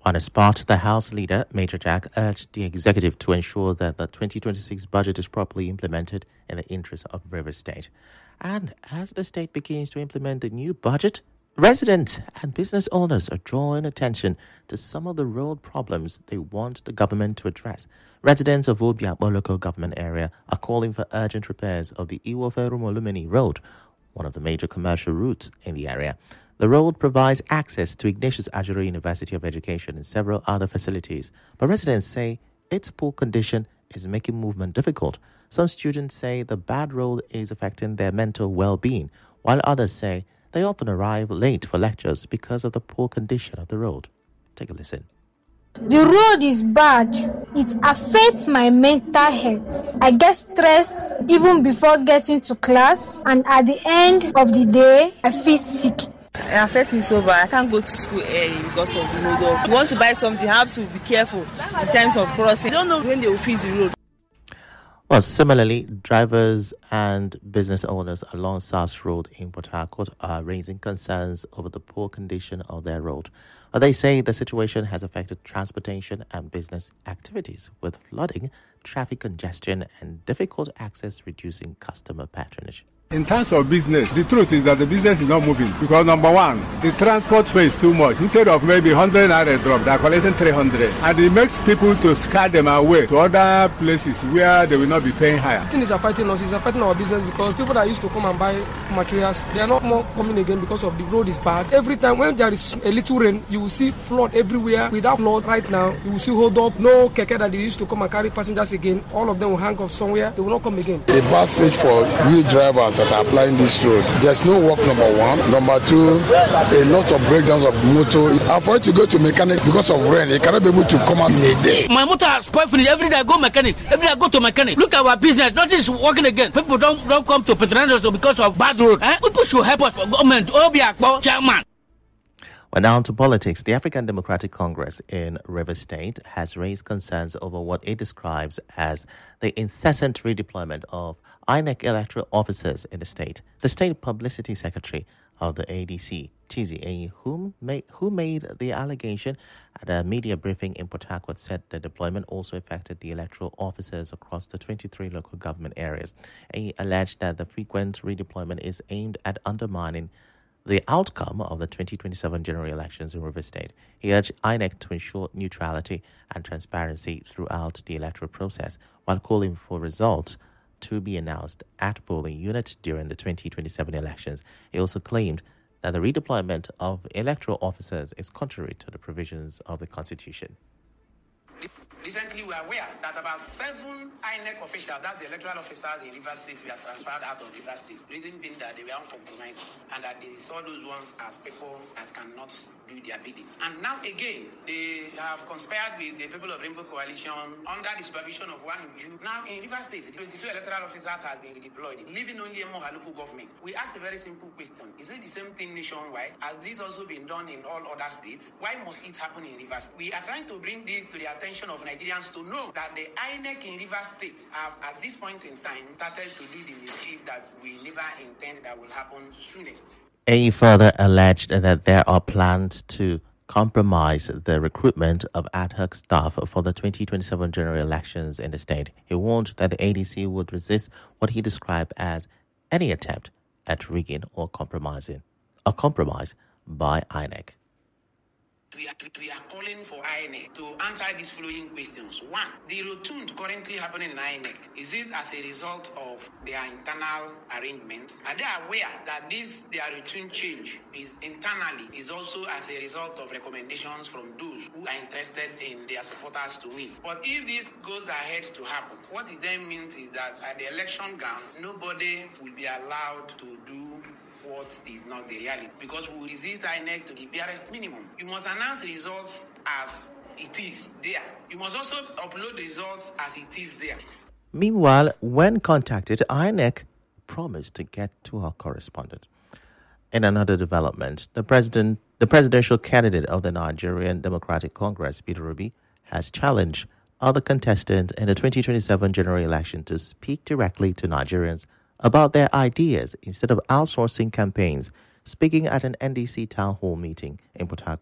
On a spot, the House leader, Major Jack, urged the executive to ensure that the 2026 budget is properly implemented in the interest of Rivers State. And as the state begins to implement the new budget, residents and business owners are drawing attention to some of the road problems they want the government to address. Residents of Obiakpo local government area are calling for urgent repairs of the Iwoferum-Olumini Road, one of the major commercial routes in the area. The road provides access to Ignatius Ajuri University of Education and several other facilities, but residents say its poor condition is making movement difficult. Some students say the bad road is affecting their mental well-being, while others say they often arrive late for lectures because of the poor condition of the road. Take a listen. The road is bad. It affects my mental health. I get stressed even before getting to class, and at the end of the day, I feel sick. It affects me so bad. I can't go to school early because of the road. If you want to buy something, you have to be careful in terms of crossing. You don't know when they will fix the road. Well, similarly, drivers and business owners along South Road in Port Harcourt are raising concerns over the poor condition of their road. They say the situation has affected transportation and business activities, with flooding, traffic congestion, and difficult access reducing customer patronage. In terms of business, the truth is that the business is not moving because, number one, the transport fee is too much. Instead of maybe 100 naira drop, they are collecting 300. And it makes people to scare them away to other places where they will not be paying higher. This is affecting us, it's affecting our business because people that used to come and buy materials, they are not more coming again because of the road is bad. Every time when there is a little rain, you will see flood everywhere. Without flood right now, you will see hold up. No keke that they used to come and carry passengers again. All of them will hang off somewhere. They will not come again. A bad stage for we drivers that are applying this road. There's no work, number one. Number two, a lot of breakdowns of motor. And for you to go to mechanic because of rain, you cannot be able to come out in a day. My motor has spoiled finish. Every day I go mechanic. Every day I go to mechanic. Look at our business. Nothing is working again. People don't come to Petronas because of bad road. People should help us for government. Obiakpo chairman. Well, now to politics. The African Democratic Congress in Rivers State has raised concerns over what it describes as the incessant redeployment of INEC electoral officers in the state. The state publicity secretary of the ADC, Chizi, who made the allegation at a media briefing in Port Harcourt, said the deployment also affected the electoral officers across the 23 local government areas. He alleged that the frequent redeployment is aimed at undermining the outcome of the 2027 general elections in Rivers State. He urged INEC to ensure neutrality and transparency throughout the electoral process, while calling for results to be announced at polling unit during the 2027 elections. He also claimed that the redeployment of electoral officers is contrary to the provisions of the Constitution. Recently, we are aware that about 7 INEC officials, that's the electoral officers in Rivers State, were transferred out of Rivers State. Reason being that they were uncompromising and that they saw those ones as people that cannot do their bidding. And now again, they have conspired with the people of Rainbow Coalition under the supervision of one Jew. Now in Rivers State, 22 electoral officers have been redeployed, leaving only a more local government. We asked a very simple question. Is it the same thing nationwide? Has this also been done in all other states? Why must it happen in Rivers? We are trying to bring this to the attention of Nigerians to know that the INEC in Rivers State have at this point in time started to do the mischief that we never intend that will happen soonest. He further alleged that there are plans to compromise the recruitment of ad hoc staff for the 2027 general elections in the state. He warned that the ADC would resist what he described as any attempt at rigging or compromise by INEC. We are calling for INEC to answer these following questions. 1, the rotund currently happening in INEC, is it as a result of their internal arrangements? Are they aware that their rotund change is internally is also as a result of recommendations from those who are interested in their supporters to win? But if this goes ahead to happen, what it then means is that at the election ground, nobody will be allowed to do what is not the reality, because we will resist INEC to the barest minimum. You must announce results as it is there. You must also upload results as it is there. Meanwhile, when contacted, INEC promised to get to our correspondent. In another development, the presidential candidate of the Nigerian Democratic Congress, Peter Obi, has challenged other contestants in the 2027 general election to speak directly to Nigerians about their ideas instead of outsourcing campaigns. Speaking at an NDC town hall meeting in Port Harcourt,